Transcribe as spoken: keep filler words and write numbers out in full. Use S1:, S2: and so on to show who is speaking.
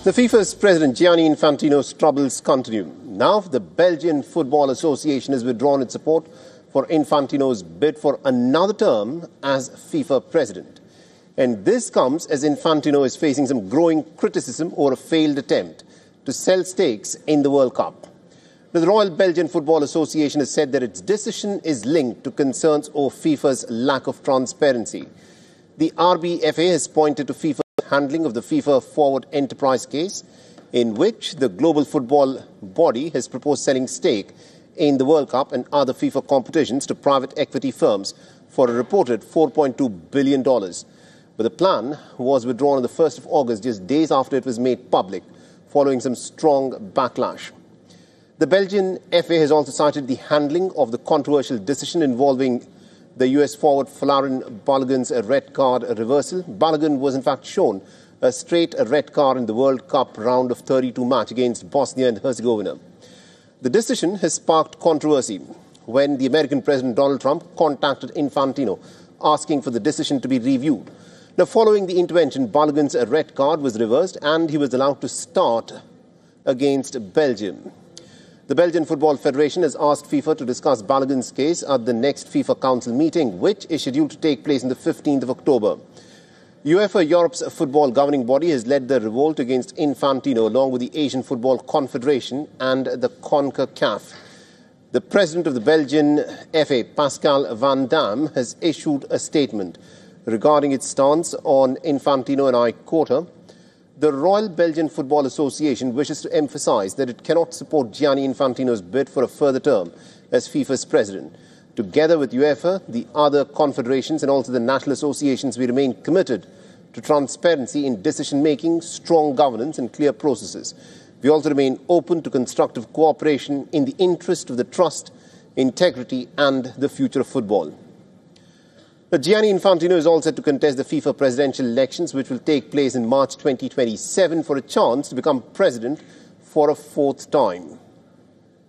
S1: The FIFA's president, Gianni Infantino's troubles continue. Now, the Belgian Football Association has withdrawn its support for Infantino's bid for another term as FIFA president. And this comes as Infantino is facing some growing criticism over a failed attempt to sell stakes in the World Cup. Now, the Royal Belgian Football Association has said that its decision is linked to concerns over FIFA's lack of transparency. The R B F A has pointed to FIFA's handling of the FIFA Forward Enterprise case, in which the global football body has proposed selling stake in the World Cup and other FIFA competitions to private equity firms for a reported four point two billion dollars. But the plan was withdrawn on the first of August, just days after it was made public, following some strong backlash. The Belgian F A has also cited the handling of the controversial decision involving the U S forward Folarin Balogun's red card reversal. Balogun was in fact shown a straight red card in the World Cup round of thirty-two match against Bosnia and Herzegovina. The decision has sparked controversy when the American President Donald Trump contacted Infantino asking for the decision to be reviewed. Now, following the intervention, Balogun's red card was reversed and he was allowed to start against Belgium. The Belgian Football Federation has asked FIFA to discuss Balogun's case at the next FIFA Council meeting, which is scheduled to take place on the fifteenth of October. UEFA, Europe's football governing body, has led the revolt against Infantino along with the Asian Football Confederation and the CONCACAF. The president of the Belgian F A, Pascal Van Damme, has issued a statement regarding its stance on Infantino, and I quote her: "The Royal Belgian Football Association wishes to emphasize that it cannot support Gianni Infantino's bid for a further term as FIFA's president. Together with UEFA, the other confederations and also the national associations, we remain committed to transparency in decision-making, strong governance and clear processes. We also remain open to constructive cooperation in the interest of the trust, integrity and the future of football." Now, Gianni Infantino is all set to contest the FIFA presidential elections, which will take place in March twenty twenty-seven, for a chance to become president for a fourth time.